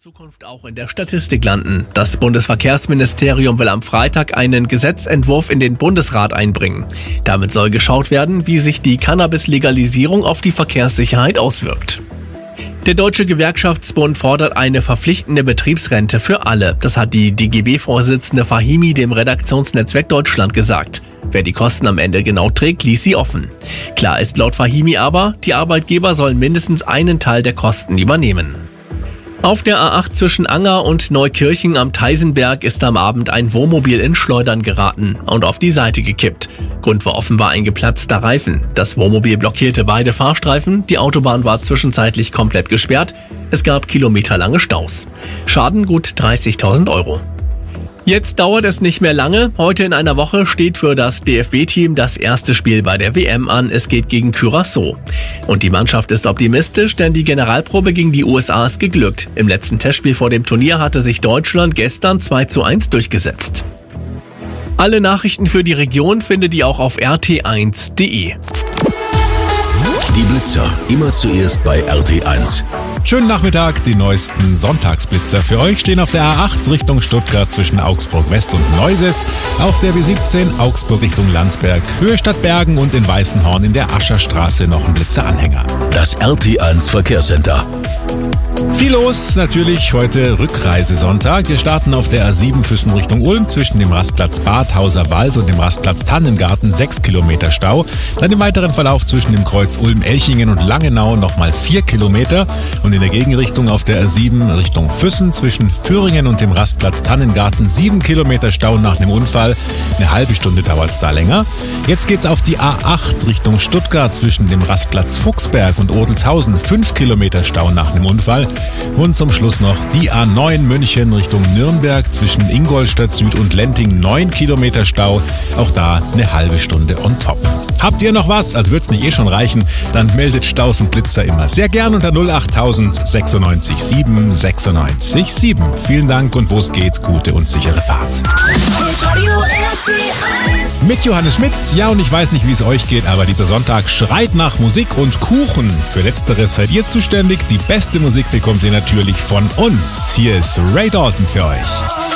Zukunft auch in der Statistik landen. Das Bundesverkehrsministerium will am Freitag einen Gesetzentwurf in den Bundesrat einbringen. Damit soll geschaut werden, wie sich die Cannabis-Legalisierung auf die Verkehrssicherheit auswirkt. Der Deutsche Gewerkschaftsbund fordert eine verpflichtende Betriebsrente für alle. Das hat die DGB-Vorsitzende Fahimi dem Redaktionsnetzwerk Deutschland gesagt. Wer die Kosten am Ende genau trägt, ließ sie offen. Klar ist laut Fahimi aber, die Arbeitgeber sollen mindestens einen Teil der Kosten übernehmen. Auf der A8 zwischen Anger und Neukirchen am Theisenberg ist am Abend ein Wohnmobil in Schleudern geraten und auf die Seite gekippt. Grund war offenbar ein geplatzter Reifen. Das Wohnmobil blockierte beide Fahrstreifen, die Autobahn war zwischenzeitlich komplett gesperrt. Es gab kilometerlange Staus. Schaden gut 30.000 Euro. Jetzt dauert es nicht mehr lange. Heute in einer Woche steht für das DFB-Team das erste Spiel bei der WM an. Es geht gegen Curaçao. Und die Mannschaft ist optimistisch, denn die Generalprobe gegen die USA ist geglückt. Im letzten Testspiel vor dem Turnier hatte sich Deutschland gestern 2:1 durchgesetzt. Alle Nachrichten für die Region findet ihr auch auf rt1.de. Die Blitzer, immer zuerst bei RT1. Schönen Nachmittag, die neuesten Sonntagsblitzer für euch stehen auf der A8 Richtung Stuttgart zwischen Augsburg West und Neuses, auf der B17 Augsburg Richtung Landsberg, Höhe Stadt Bergen und in Weißenhorn in der Ascherstraße noch ein Blitzeranhänger. Das RT1 Verkehrscenter. Viel los, natürlich heute Rückreisesonntag. Wir starten auf der A7 Füssen Richtung Ulm zwischen dem Rastplatz Badhauser Wald und dem Rastplatz Tannengarten 6 Kilometer Stau. Dann im weiteren Verlauf zwischen dem Kreuz Ulm-Elchingen und Langenau nochmal 4 Kilometer. Und in der Gegenrichtung auf der A7 Richtung Füssen zwischen Führingen und dem Rastplatz Tannengarten 7 Kilometer Stau nach dem Unfall. Eine halbe Stunde dauert es da länger. Jetzt geht's auf die A8 Richtung Stuttgart zwischen dem Rastplatz Fuchsberg und Odelshausen 5 Kilometer Stau nach dem Unfall. Und zum Schluss noch die A9 München Richtung Nürnberg zwischen Ingolstadt Süd und Lenting 9 Kilometer Stau. Auch da eine halbe Stunde on top. Habt ihr noch was? Also wird's nicht schon reichen? Dann meldet Staus und Blitzer immer sehr gern unter 08000 96 7 96 7. Vielen Dank und wo's geht, gute und sichere Fahrt. Mit Johannes Schmitz. Ja, und ich weiß nicht, wie es euch geht, aber dieser Sonntag schreit nach Musik und Kuchen. Für Letzteres seid ihr zuständig. Die beste Musik bekommt ihr natürlich von uns. Hier ist Ray Dalton für euch.